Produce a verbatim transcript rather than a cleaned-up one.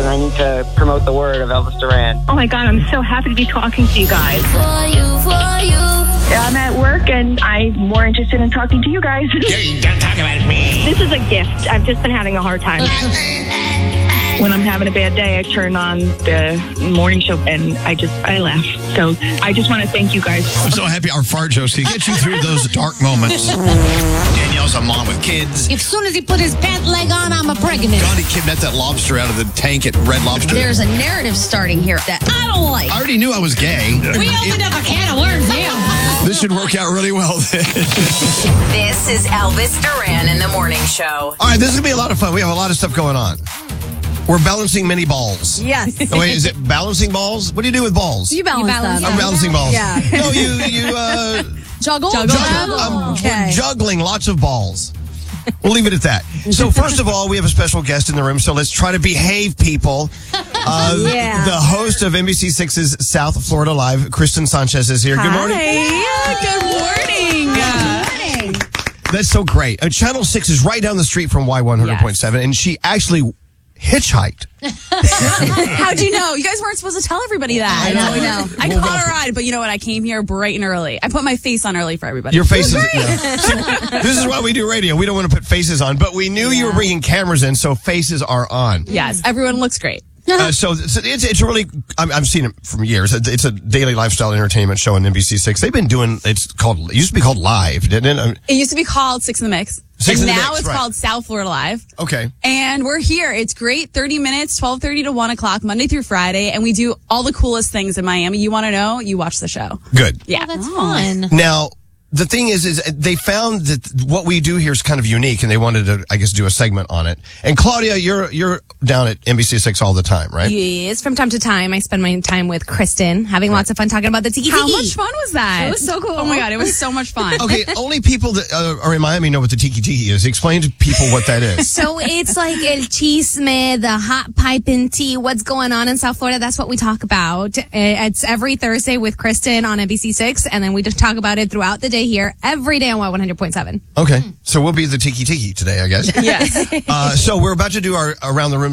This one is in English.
I need to promote the word of Elvis Duran. Oh my God, I'm so happy to be talking to you guys. For you, for you. I'm at work and I'm more interested in talking to you guys. You don't talk about me. This is a gift. I've just been having a hard time. When I'm having a bad day, I turn on the morning show and I just, I laugh. So I just want to thank you guys. I'm so happy our fart jokes can get you through those dark moments. Danielle's a mom with kids. As soon as he put his pant leg on, I'm a pregnant. God, he kidnapped that lobster out of the tank at Red Lobster. There's a narrative starting here that I don't like. I already knew I was gay. We opened up a can of worms here. This should work out really well then. This is Elvis Duran in the Morning Show. All right, this is going to be a lot of fun. We have a lot of stuff going on. We're balancing mini balls. Yes. Oh, wait, is it balancing balls? What do you do with balls? You balance, You balance them. I'm balancing balls. Yeah. No, you, you, uh, Juggle? juggle. I'm Okay. we're juggling lots of balls. We'll leave it at that. So first of all, we have a special guest in the room, so let's try to behave, people. Uh, Yeah. The host of N B C six's South Florida Live, Kristen Sanchez, is here. Good morning. Good morning. Good morning. That's so great. Uh, Channel six is right down the street from Y one hundred point seven, and she actually hitchhiked. How'd you know? You guys weren't supposed to tell everybody that. I know, I know. I Well, caught well- a ride, but you know what? I came here bright and early. I put my face on early for everybody. Your face is. Yeah. See, this is why we do radio. We don't want to put faces on, but we knew you were bringing cameras in, so faces are on. Yes, everyone looks great. Uh, so so it's it's a really I'm, I've seen it from years. It's a daily lifestyle entertainment show on N B C six. They've been doing it's called it used to be called Live, didn't it? It used to be called Six in the Mix. Six and in the now Mix, it's right. called South Florida Live. Okay. And we're here. It's great. thirty minutes, twelve thirty to one o'clock, Monday through Friday. And we do all the coolest things in Miami. You want to know? You watch the show. Good. Yeah. That's fun. Now, the thing is, is they found that what we do here is kind of unique, and they wanted to, I guess, do a segment on it. And Claudia, you're you're down at N B C six all the time, right? Yes, from time to time, I spend my time with Kristen, having lots of fun talking about the tiki How tiki. much fun was that? It was so cool. Oh my God, it was so much fun. Okay, only people that uh, are in Miami know what the tiki tiki is. Explain to people what that is. So it's like el chisme, the hot piping tea, what's going on in South Florida. That's what we talk about. Uh, It's every Thursday with Kristen on N B C six, and then we just talk about it throughout the day here, every day on Y one hundred point seven. Okay, so we'll be the tiki tiki today, I guess. Yes. Uh, so we're about to do our around the room